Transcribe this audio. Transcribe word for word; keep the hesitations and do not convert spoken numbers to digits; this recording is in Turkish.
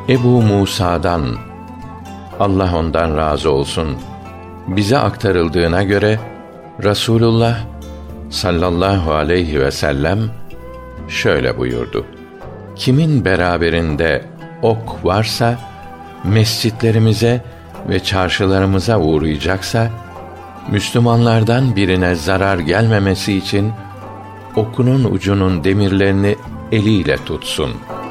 Ebu Musa'dan, Allah ondan razı olsun, bize aktarıldığına göre Rasulullah sallallahu aleyhi ve sellem şöyle buyurdu: kimin beraberinde ok varsa, mescitlerimize ve çarşılarımıza uğrayacaksa, Müslümanlardan birine zarar gelmemesi için okunun ucunun demirlerini eliyle tutsun.